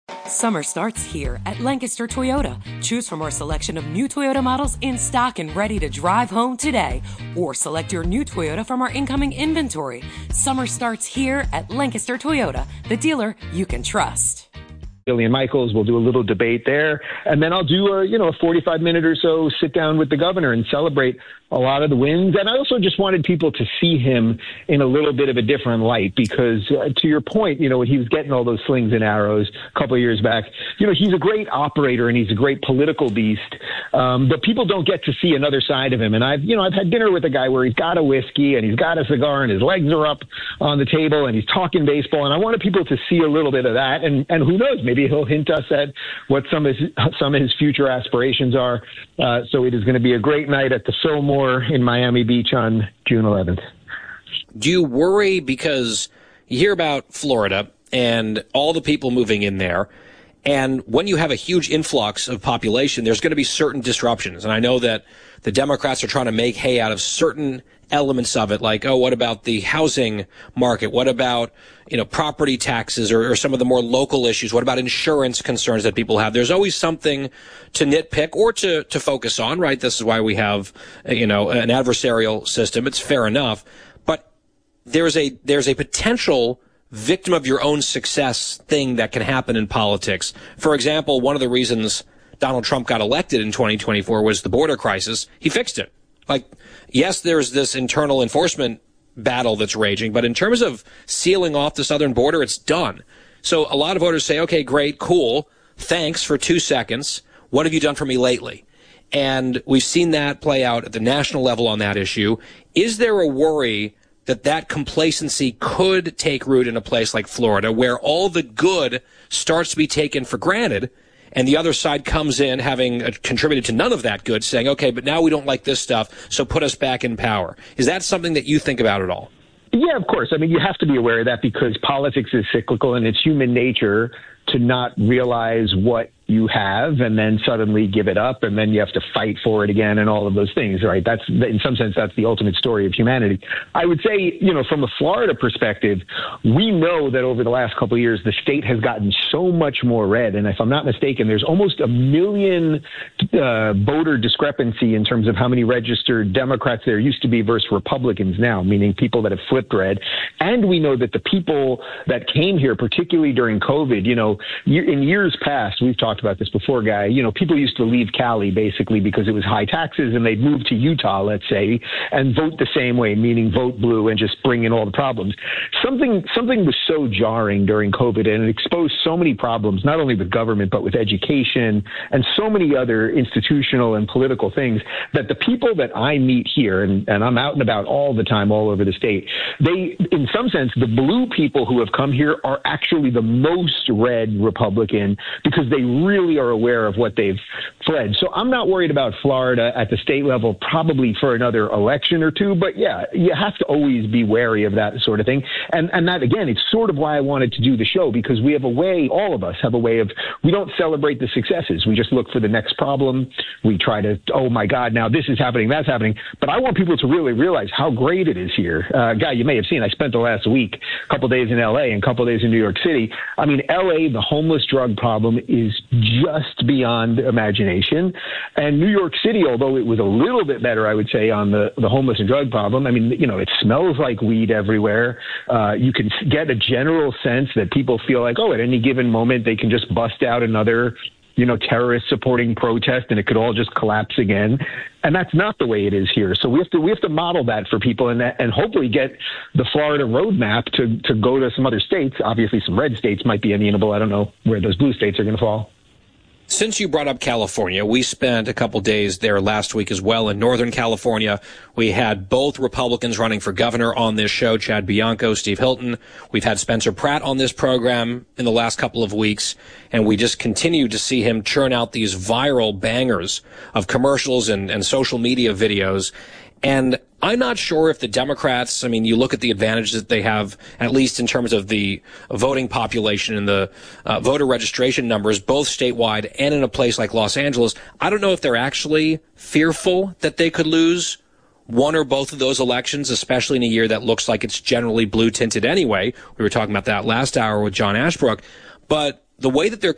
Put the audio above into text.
Summer starts here at Lancaster Toyota. Choose from our selection of new Toyota models in stock and ready to drive home today. Or select your new Toyota from our incoming inventory. Summer starts here at Lancaster Toyota, the dealer you can trust. Jillian Michaels, we'll do a little debate there. And then I'll do a 45-minute or so sit down with the governor and celebrate a lot of the wins. And I also just wanted people to see him in a little bit of a different light because to your point, when he was getting all those slings and arrows a couple of years back, he's a great operator and he's a great political beast. But people don't get to see another side of him. And I've had dinner with a guy where he's got a whiskey and he's got a cigar and his legs are up on the table and he's talking baseball. And I wanted people to see a little bit of that. And who knows, maybe he'll hint us at what some of his future aspirations are. So it is going to be a great night at the Fillmore in Miami Beach on June 11th. Do you worry because you hear about Florida and all the people moving in there, and when you have a huge influx of population, there's going to be certain disruptions. And I know that the Democrats are trying to make hay out of certain elements of it, like, what about the housing market? What about, property taxes or some of the more local issues? What about insurance concerns that people have? There's always something to nitpick or to focus on, right? This is why we have, an adversarial system. It's fair enough. But there's a potential victim of your own success thing that can happen in politics. For example, one of the reasons Donald Trump got elected in 2024 was the border crisis. He fixed it. Yes, there's this internal enforcement battle that's raging, but in terms of sealing off the southern border, it's done. So a lot of voters say, okay, great, cool, thanks for 2 seconds. What have you done for me lately? And we've seen that play out at the national level on that issue. Is there a worry that complacency could take root in a place like Florida, where all the good starts to be taken for granted, and the other side comes in having contributed to none of that good, saying, okay, but now we don't like this stuff, so put us back in power? Is that something that you think about at all? Yeah, of course. I mean, you have to be aware of that because politics is cyclical and it's human nature to not realize what you have and then suddenly give it up and then you have to fight for it again and all of those things, right? That's, in some sense, that's the ultimate story of humanity. I would say, from a Florida perspective, we know that over the last couple of years, the state has gotten so much more red. And if I'm not mistaken, there's almost 1 million voter discrepancy in terms of how many registered Democrats there used to be versus Republicans now, meaning people that have flipped red. And we know that the people that came here, particularly during COVID, in years past, we've talked about this before, Guy, people used to leave Cali basically because it was high taxes and they'd move to Utah, let's say, and vote the same way, meaning vote blue and just bring in all the problems. Something was so jarring during COVID and it exposed so many problems, not only with government, but with education and so many other institutional and political things that the people that I meet here, and I'm out and about all the time, all over the state, they, in some sense, the blue people who have come here are actually the most red Republican because they really are aware of what they've fled. So I'm not worried about Florida at the state level, probably for another election or two. But yeah, you have to always be wary of that sort of thing. And that, again, it's sort of why I wanted to do the show, because we have a way, all of us have a way of, we don't celebrate the successes. We just look for the next problem. We try to, oh my God, now this is happening, that's happening. But I want people to really realize how great it is here. Guy, you may have seen, I spent the last week, a couple days in LA and a couple days in New York City. I mean, LA, the homeless drug problem is just beyond imagination. And New York City, although it was a little bit better, I would say, on the homeless and drug problem, I mean, it smells like weed everywhere. You can get a general sense that people feel like, at any given moment, they can just bust out another terrorist supporting protest and it could all just collapse again. And that's not the way it is here. So we have to model that for people and hopefully get the Florida roadmap to go to some other states. Obviously, some red states might be amenable. I don't know where those blue states are going to fall. Since you brought up California, we spent a couple days there last week as well in Northern California. We had both Republicans running for governor on this show, Chad Bianco, Steve Hilton. We've had Spencer Pratt on this program in the last couple of weeks, and we just continue to see him churn out these viral bangers of commercials and social media videos. And I'm not sure if the Democrats, I mean, you look at the advantages that they have, at least in terms of the voting population and the voter registration numbers, both statewide and in a place like Los Angeles. I don't know if they're actually fearful that they could lose one or both of those elections, especially in a year that looks like it's generally blue tinted anyway. We were talking about that last hour with John Ashbrook. But the way that they're